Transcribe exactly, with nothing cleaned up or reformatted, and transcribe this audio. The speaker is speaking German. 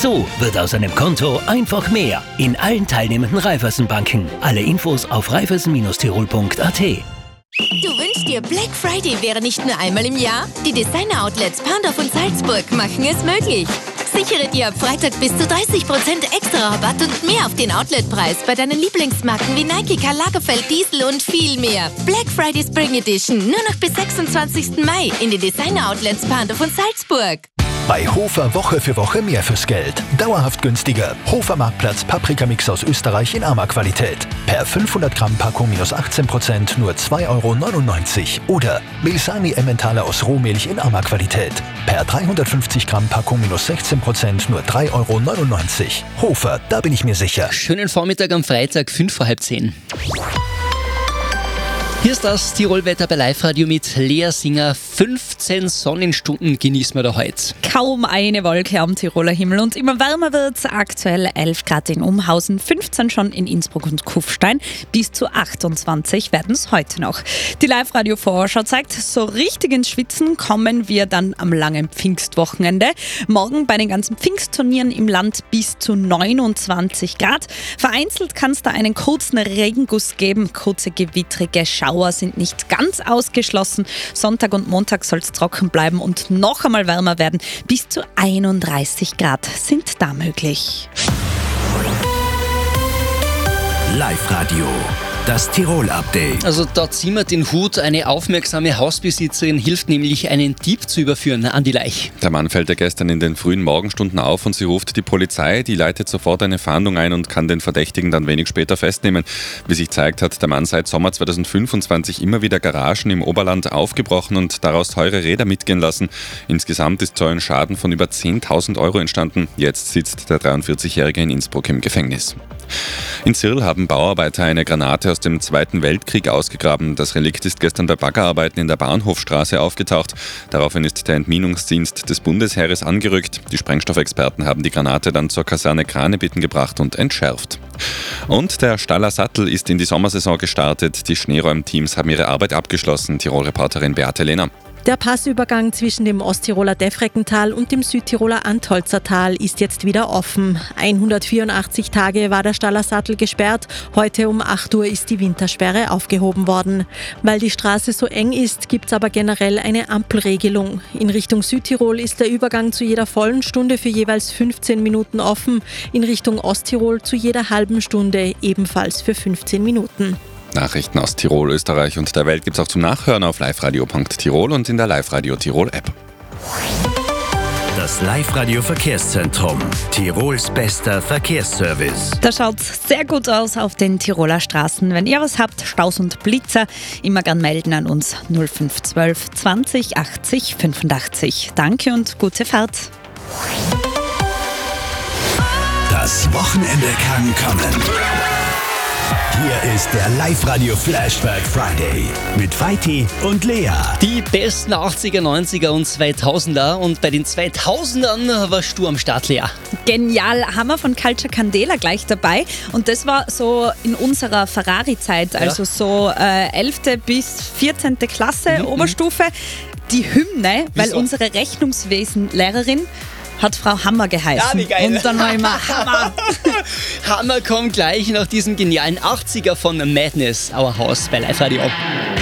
So wird aus einem Konto einfach mehr. In allen teilnehmenden Raiffeisenbanken. Alle Infos auf raiffeisen Tirol punkt a t. Du wünschst dir, Black Friday wäre nicht nur einmal im Jahr? Die Designer-Outlets Pandorf und Salzburg machen es möglich. Sichere dir ab Freitag bis zu dreißig Prozent extra Rabatt und mehr auf den Outletpreis bei deinen Lieblingsmarken wie Nike, Karl Lagerfeld, Diesel und viel mehr. Black Friday Spring Edition nur noch bis sechsundzwanzigsten Mai in den Designer-Outlets Pandorf und Salzburg. Bei Hofer Woche für Woche mehr fürs Geld. Dauerhaft günstiger. Hofer Marktplatz Paprikamix aus Österreich in Arma-Qualität. Per fünfhundert Gramm Packung minus achtzehn Prozent nur zwei Euro neunundneunzig. Oder Milsani Emmentaler aus Rohmilch in Arma-Qualität. Per dreihundertfünfzig Gramm Packung minus sechzehn Prozent nur drei Euro neunundneunzig. Hofer, da bin ich mir sicher. Schönen Vormittag am Freitag, fünf vor halb zehn. Hier ist das Tirolwetter bei Live-Radio mit Lea Singer. fünfzehn Sonnenstunden genießen wir da heute. Kaum eine Wolke am Tiroler Himmel und immer wärmer wird es. Aktuell elf Grad in Umhausen, fünfzehn schon in Innsbruck und Kufstein. Bis zu achtundzwanzig werden es heute noch. Die Live-Radio-Vorschau zeigt, so richtig ins Schwitzen kommen wir dann am langen Pfingstwochenende. Morgen bei den ganzen Pfingstturnieren im Land bis zu neunundzwanzig Grad. Vereinzelt kann es da einen kurzen Regenguss geben. Kurze gewittrige Schauer sind nicht ganz ausgeschlossen. Sonntag und Montag soll es trocken bleiben und noch einmal wärmer werden. Bis zu einunddreißig Grad sind da möglich. Live-Radio, das Tirol-Update. Also da ziehen wir den Hut. Eine aufmerksame Hausbesitzerin hilft nämlich, einen Dieb zu überführen an die Leich. Der Mann fällt ja gestern in den frühen Morgenstunden auf und sie ruft die Polizei. Die leitet sofort eine Fahndung ein und kann den Verdächtigen dann wenig später festnehmen. Wie sich zeigt, hat der Mann seit Sommer zweitausendfünfundzwanzig immer wieder Garagen im Oberland aufgebrochen und daraus teure Räder mitgehen lassen. Insgesamt ist so ein Schaden von über zehntausend Euro entstanden. Jetzt sitzt der dreiundvierzigjährige in Innsbruck im Gefängnis. In Zirl haben Bauarbeiter eine Granate aus dem Zweiten Weltkrieg ausgegraben. Das Relikt ist gestern bei Baggerarbeiten in der Bahnhofstraße aufgetaucht. Daraufhin ist der Entminungsdienst des Bundesheeres angerückt. Die Sprengstoffexperten haben die Granate dann zur Kaserne Kranebitten gebracht und entschärft. Und der Staller Sattel ist in die Sommersaison gestartet. Die Schneeräumteams haben ihre Arbeit abgeschlossen. Tirol-Reporterin Beate Lehner. Der Passübergang zwischen dem Osttiroler Defreckental und dem Südtiroler Antholzer Tal ist jetzt wieder offen. hundertvierundachtzig Tage war der Staller Sattel gesperrt. Heute um acht Uhr ist die Wintersperre aufgehoben worden. Weil die Straße so eng ist, gibt es aber generell eine Ampelregelung. In Richtung Südtirol ist der Übergang zu jeder vollen Stunde für jeweils fünfzehn Minuten offen. In Richtung Osttirol zu jeder halben Stunde ebenfalls für fünfzehn Minuten. Nachrichten aus Tirol, Österreich und der Welt gibt's auch zum Nachhören auf liveradio punkt tirol und in der Live-Radio Tirol App. Das Live-Radio Verkehrszentrum. Tirols bester Verkehrsservice. Da schaut sehr gut aus auf den Tiroler Straßen. Wenn ihr was habt, Staus und Blitzer, immer gern melden an uns null fünf zwölf zwanzig achtzig fünfundachtzig. Danke und gute Fahrt. Das Wochenende kann kommen. Hier ist der Live-Radio Flashback Friday mit Vaiti und Lea. Die besten achtziger, neunziger und zweitausender. Und bei den zweitausendern warst du am Start, Lea. Genial, haben wir von Culture Candela gleich dabei. Und das war so in unserer Ferrari-Zeit, also ja. so äh, elfte bis vierzehnte Klasse, mhm. Oberstufe. Die Hymne, weil Wieso? unsere Rechnungswesen-Lehrerin hat Frau Hammer geheißen. Ja, wie geil. Und dann war immer Hammer. Hammer kommt gleich nach diesem genialen achtziger von Madness, Our House bei Live Radio.